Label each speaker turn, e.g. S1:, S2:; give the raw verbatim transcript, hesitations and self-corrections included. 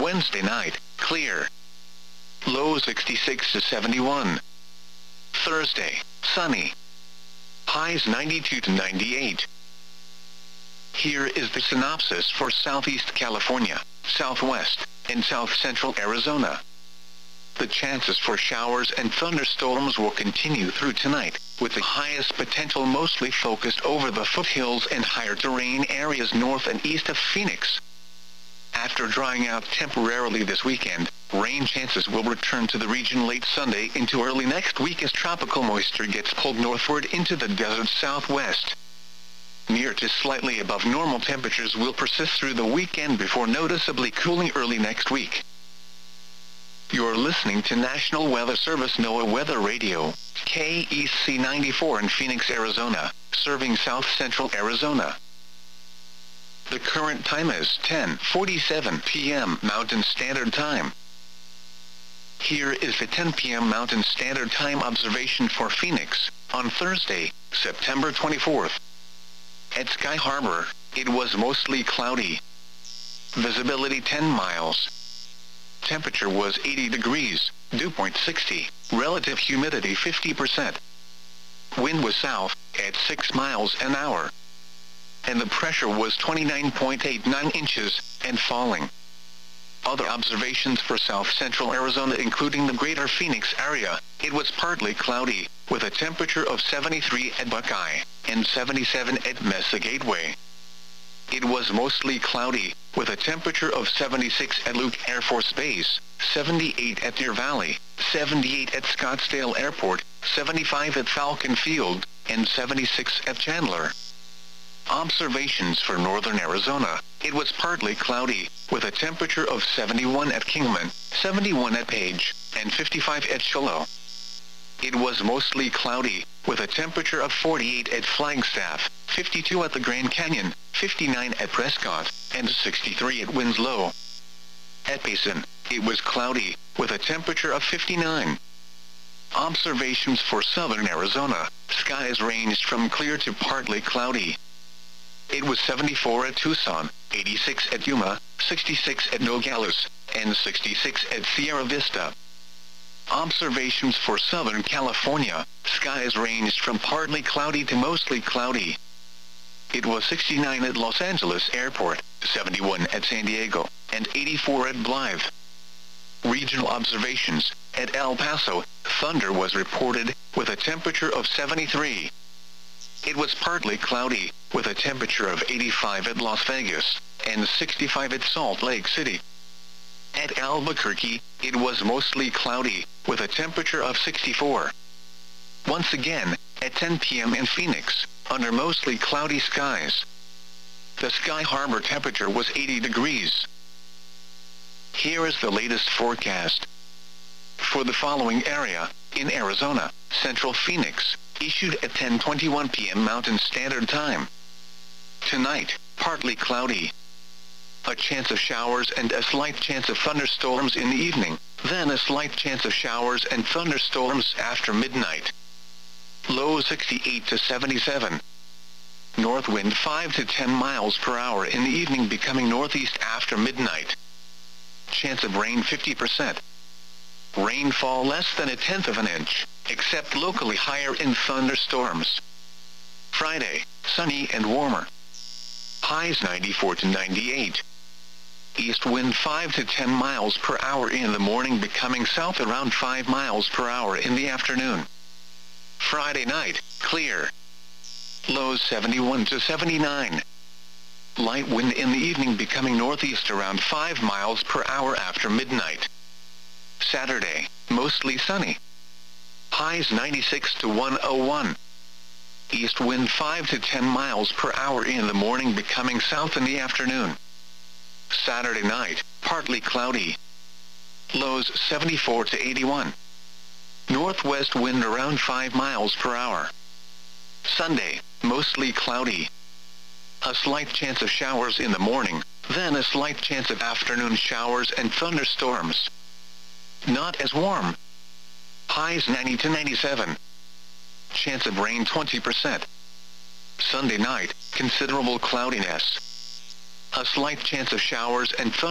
S1: Wednesday night, clear. Low sixty-six to seventy-one. Thursday, sunny. Highs ninety-two to ninety-eight. Here is the synopsis for Southeast California, Southwest, and South Central Arizona. The chances for showers and thunderstorms will continue through tonight, with the highest potential mostly focused over the foothills and higher terrain areas north and east of Phoenix. After drying out temporarily this weekend, rain chances will return to the region late Sunday into early next week as tropical moisture gets pulled northward into the desert southwest. Near to slightly above normal temperatures will persist through the weekend before noticeably cooling early next week. You're listening to National Weather Service NOAA Weather Radio, K E C ninety-four in Phoenix, Arizona, serving South Central Arizona. The current time is ten forty-seven p m Mountain Standard Time. Here is the ten p m Mountain Standard Time observation for Phoenix, on Thursday, September twenty-fourth. At Sky Harbor, it was mostly cloudy. Visibility ten miles. Temperature was eighty degrees, dew point sixty, relative humidity fifty percent. Wind was south, at six miles an hour. And the pressure was twenty-nine point eight nine inches, and falling. Other observations for South Central Arizona including the greater Phoenix area, it was partly cloudy, with a temperature of seventy-three at Buckeye, and seventy-seven at Mesa Gateway. It was mostly cloudy, with a temperature of seventy-six at Luke Air Force Base, seventy-eight at Deer Valley, seventy-eight at Scottsdale Airport, seventy-five at Falcon Field, and seventy-six at Chandler. Observations for northern Arizona, it was partly cloudy, with a temperature of seventy-one at Kingman, seventy-one at Page, and fifty-five at Shiloh. It was mostly cloudy, with a temperature of forty-eight at Flagstaff, fifty-two at the Grand Canyon, fifty-nine at Prescott, and sixty-three at Winslow. At Payson, it was cloudy, with a temperature of fifty-nine. Observations for southern Arizona, skies ranged from clear to partly cloudy. It was seventy-four at Tucson, eighty-six at Yuma, sixty-six at Nogales, and sixty-six at Sierra Vista. Observations for Southern California, skies ranged from partly cloudy to mostly cloudy. It was sixty-nine at Los Angeles Airport, seventy-one at San Diego, and eighty-four at Blythe. Regional observations, at El Paso, thunder was reported, with a temperature of seventy-three. It was partly cloudy, with a temperature of eighty-five at Las Vegas, and sixty-five at Salt Lake City. At Albuquerque, it was mostly cloudy, with a temperature of sixty-four. Once again, at ten p m in Phoenix, under mostly cloudy skies. The Sky Harbor temperature was eighty degrees. Here is the latest forecast. For the following area, in Arizona, Central Phoenix, issued at ten twenty-one p m Mountain Standard Time. Tonight, partly cloudy. A chance of showers and a slight chance of thunderstorms in the evening, then a slight chance of showers and thunderstorms after midnight. Low sixty-eight to seventy-seven. North wind five to ten miles per hour in the evening, becoming northeast after midnight. Chance of rain fifty percent. Rainfall less than a tenth of an inch, except locally higher in thunderstorms. Friday, sunny and warmer. Highs ninety-four to ninety-eight. East wind five to ten miles per hour in the morning, becoming south around five miles per hour in the afternoon. Friday night, clear. Lows seventy-one to seventy-nine. Light wind in the evening, becoming northeast around five miles per hour after midnight. Saturday, mostly sunny. Highs ninety-six to one oh one. East wind five to ten miles per hour in the morning, becoming south in the afternoon. Saturday night, partly cloudy. Lows seventy-four to eighty-one. Northwest wind around five miles per hour. Sunday, mostly cloudy. A slight chance of showers in the morning, then a slight chance of afternoon showers and thunderstorms. Not as warm. Highs ninety to ninety-seven. Chance of rain twenty percent. Sunday night, considerable cloudiness. A slight chance of showers and thunderstorms.